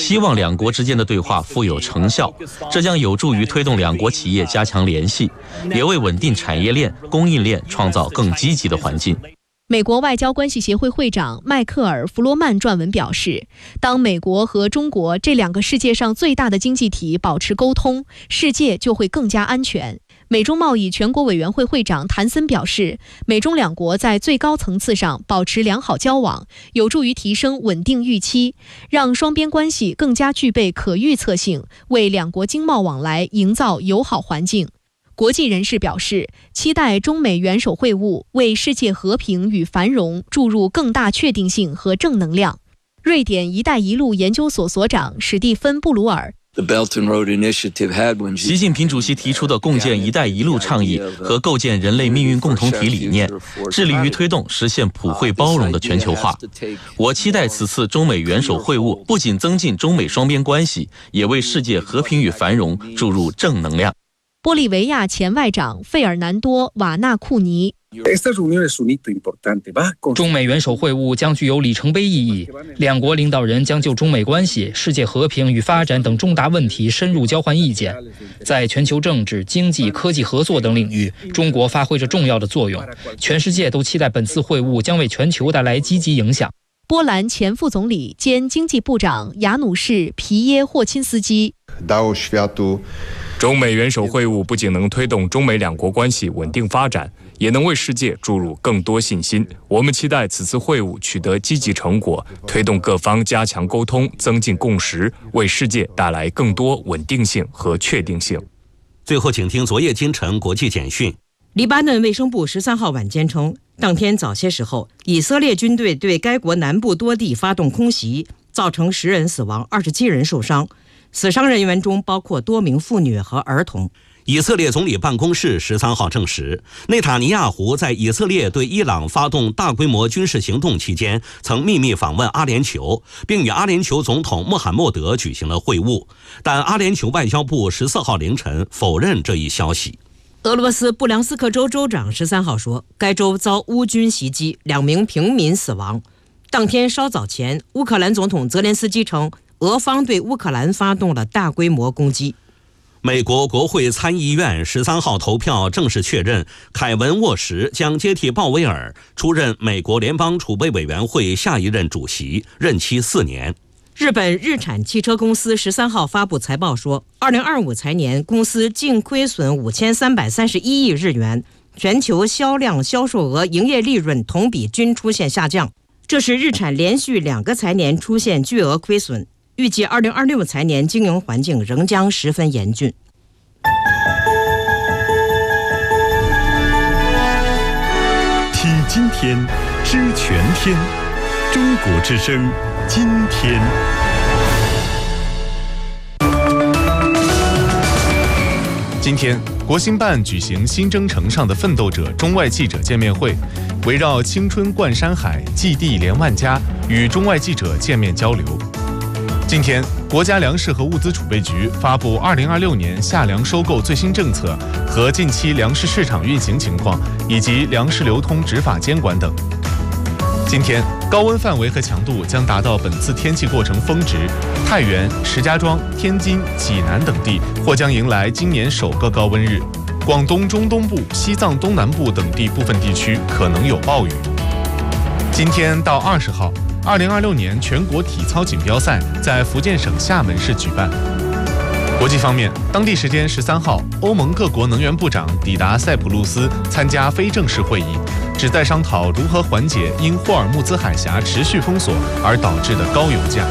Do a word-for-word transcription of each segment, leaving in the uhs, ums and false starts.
希望两国之间的对话富有成效，这将有助于推动两国企业加强联系，也为稳定产业链、供应链创造更积极的环境。 美国外交关系协会会长迈克尔·弗罗曼撰文表示，当美国和中国这两个世界上最大的经济体保持沟通，世界就会更加安全。美中贸易全国委员会会长谭森表示，美中两国在最高层次上保持良好交往，有助于提升稳定预期，让双边关系更加具备可预测性，为两国经贸往来营造友好环境。国际人士表示，期待中美元首会晤为世界和平与繁荣注入更大确定性和正能量。瑞典“一带一路”研究所所长史蒂芬·布鲁尔，习近平主席提出的共建“一带一路”倡议和构建人类命运共同体理念，致力于推动实现普惠包容的全球化。我期待此次中美元首会晤不仅增进中美双边关系，也为世界和平与繁荣注入正能量。玻利维亚前外长费尔南多·瓦纳库尼， 中美元首会晤将具有里程碑意义，两国领导人将就中美关系、世界和平与发展等重大问题深入交换意见。在全球政治、经济、科技合作等领域，中国发挥着重要的作用。全世界都期待本次会晤将为全球带来积极影响。 波兰前副总理兼经济部长雅努士·皮耶霍钦斯基， 中美元首会晤不仅能推动中美两国关系稳定发展，也能为世界注入更多信心。我们期待此次会晤取得积极成果，推动各方加强沟通，增进共识，为世界带来更多稳定性和确定性。 最后，请听昨夜今晨国际简讯。 黎巴嫩卫生部十三号晚间称，当天早些时候，以色列军队对该国南部多地发动空袭，造成十人死亡，二十七人受伤。死伤人员中包括多名妇女和儿童。 以色列总理办公室十三号证实，内塔尼亚胡在以色列对伊朗发动大规模军事行动期间，曾秘密访问阿联酋，并与阿联酋总统穆罕默德举行了会晤。但阿联酋外交部十四号凌晨否认这一消息。 俄罗斯布良斯克州州长十三号说，该州遭乌军袭击，两名平民死亡。当天稍早前，乌克兰总统泽连斯基称，俄方对乌克兰发动了大规模攻击。 美国国会参议院十三号投票正式确认，凯文沃什将接替鲍威尔出任美国联邦储备委员会下一任主席，任期四年。 日本日产汽车公司十三号发布财报说，二零二五财年公司净亏损五千三百三十一亿日元，全球销量、销售额、营业利润同比均出现下降，这是日产连续两个财年出现巨额亏损。预计二零二六财年经营环境仍将十分严峻。 听今天，知全天，中国之声，今天。 今天，国新办举行新征程上的奋斗者中外记者见面会，围绕青春冠山海，蓟地连万家，与中外记者见面交流。今天，国家粮食和物资储备局发布二零二六年夏粮收购最新政策和近期粮食市场运行情况，以及粮食流通执法监管等。今天，高温范围和强度将达到本次天气过程峰值，太原、石家庄、天津、济南等地或将迎来今年首个高温日。广东中东部、西藏东南部等地部分地区可能有暴雨。今天到二十号，二零二六年全国体操锦标赛在福建省厦门市举办。国际方面，当地时间十三号，欧盟各国能源部长抵达塞浦路斯参加非正式会议，旨在商讨如何缓解因霍尔木兹海峡持续封锁而导致的高油价。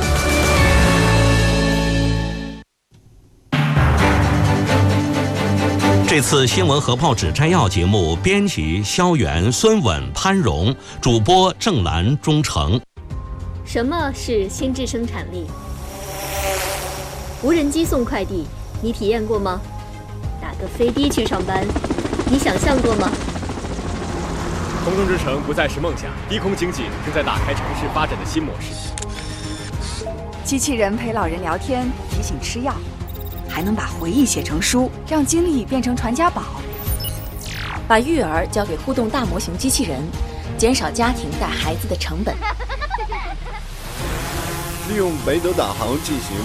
这次新闻和报纸摘要节目，编辑肖元、孙稳、潘荣，主播郑兰、钟诚。 什么是心智生产力？无人机送快递，你体验过吗？打个飞的去上班，你想象过吗？ 空中之城不再是梦想，低空经济正在打开城市发展的新模式。 机器人陪老人聊天，提醒吃药，还能把回忆写成书，让经历变成传家宝。 把育儿交给互动大模型机器人，减少家庭带孩子的成本。 利用北斗导航进行